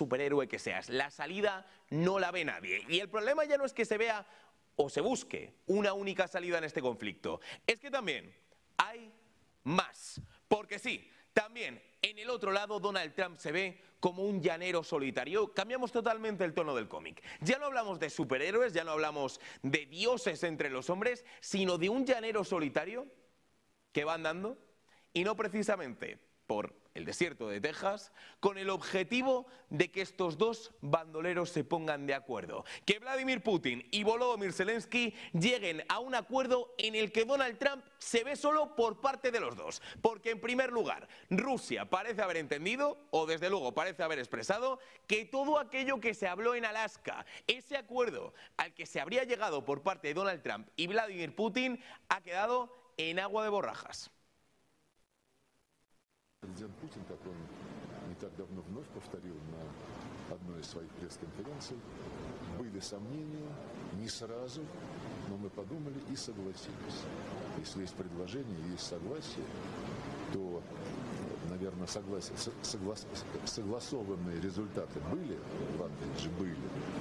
superhéroe que seas. La salida no la ve nadie. Y el problema ya no es que se vea o se busque una única salida en este conflicto. Es que también hay más. Porque sí, también en el otro lado Donald Trump se ve como un llanero solitario. Cambiamos totalmente el tono del cómic. Ya no hablamos de superhéroes, ya no hablamos de dioses entre los hombres, sino de un llanero solitario que va andando, y no precisamente por el desierto de Texas, con el objetivo de que estos dos bandoleros se pongan de acuerdo. Que Vladimir Putin y Volodymyr Zelensky lleguen a un acuerdo en el que Donald Trump se ve solo por parte de los dos. Porque en primer lugar, Rusia parece haber entendido, o desde luego parece haber expresado, que todo aquello que se habló en Alaska, ese acuerdo al que se habría llegado por parte de Donald Trump y Vladimir Putin, ha quedado en agua de borrajas. Президент Путин, как он не так давно вновь повторил на одной из своих пресс-конференций, были сомнения, не сразу, но мы подумали и согласились. Если есть предложение, есть согласие, то, наверное, согласованные результаты были, в Англии же были.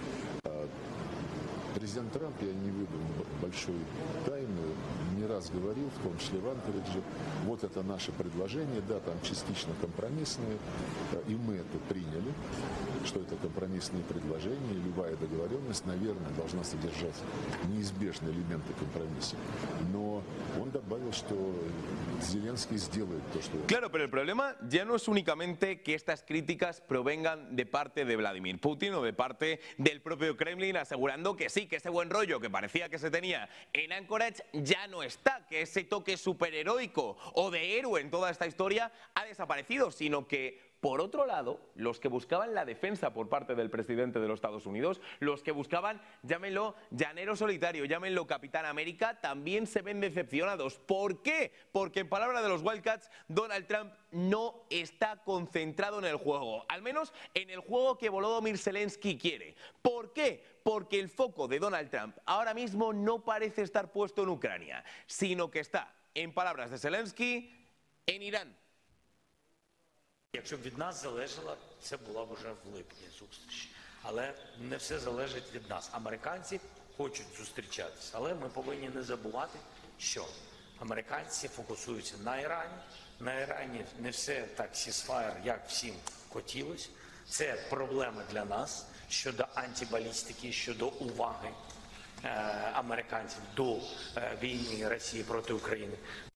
Президент Трамп, я не выдам большой тайны, не раз говорил, в том числе в Анкоридже, вот это наше предложение, да, там частично компромиссное, и мы это приняли, что это компромиссные предложения, и любая договоренность, наверное, должна содержать неизбежные элементы компромисса. Но он добавил, что Zelensky сделает то, что... Claro, pero el problema ya no es únicamente que estas críticas provengan de parte de Vladimir Putin o de parte del propio Kremlin asegurando que sí, que ese buen rollo que parecía que se tenía en Anchorage ya no está, que ese toque superheroico o de héroe en toda esta historia ha desaparecido, sino que por otro lado, los que buscaban la defensa por parte del presidente de los Estados Unidos, los que buscaban, llámenlo llanero solitario, llámenlo Capitán América, también se ven decepcionados. ¿Por qué? Porque en palabras de los Wildcats, Donald Trump no está concentrado en el juego, al menos en el juego que Volodymyr Zelensky quiere. ¿Por qué? Porque el foco de Donald Trump ahora mismo no parece estar puesto en Ucrania, sino que está, en palabras de Zelensky, en Irán. Якщо б від нас залежало, це була б вже в липні зустріч. Але не все залежить від нас. Американці хочуть зустрічатися, але ми повинні не забувати, що американці фокусуються на Ірані. На Ірані не все так сісфаєр, як всім хотілося. Це проблема для нас щодо антибалістики, щодо уваги американців до війни Росії проти України.